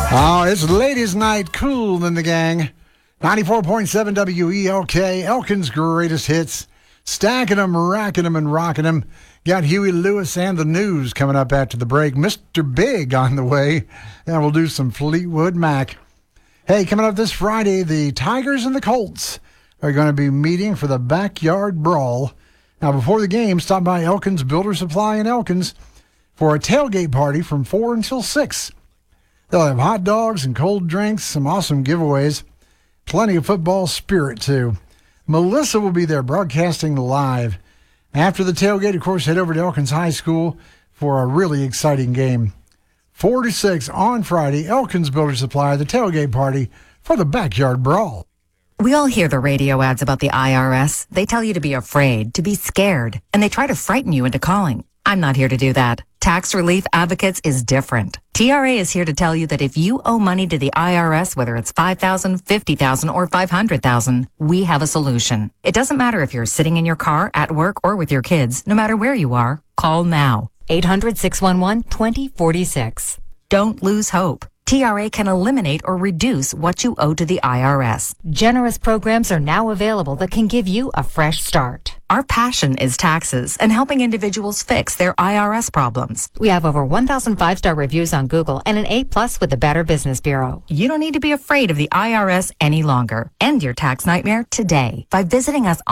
Oh, it's ladies' night, Cool in the Gang. 94.7 WELK, Elkin's greatest hits. Stacking them, racking them, and rocking them. Got Huey Lewis and the news coming up after the break. Mr. Big on the way. And we'll do some Fleetwood Mac. Hey, coming up this Friday, the Tigers and the Colts are going to be meeting for the Backyard Brawl. Now, before the game, stop by Elkin's Builder Supply in Elkins for a tailgate party from 4 until 6. They'll have hot dogs and cold drinks, some awesome giveaways, plenty of football spirit, too. Melissa will be there broadcasting live. After the tailgate, of course, head over to Elkins High School for a really exciting game. 4 to 6 on Friday, Elkins Builder Supply, the tailgate party for the Backyard Brawl. We all hear the radio ads about the IRS. They tell you to be afraid, to be scared, and they try to frighten you into calling. I'm not here to do that. Tax Relief Advocates is different. TRA is here to tell you that if you owe money to the IRS, whether it's $5,000, $50,000, or $500,000, we have a solution. It doesn't matter if you're sitting in your car, at work, or with your kids. No matter where you are, call now. 800-611-2046. Don't lose hope. TRA can eliminate or reduce what you owe to the IRS. Generous programs are now available that can give you a fresh start. Our passion is taxes and helping individuals fix their IRS problems. We have over 1,000 5-star reviews on Google and an A+ with the Better Business Bureau. You don't need to be afraid of the IRS any longer. End your tax nightmare today by visiting us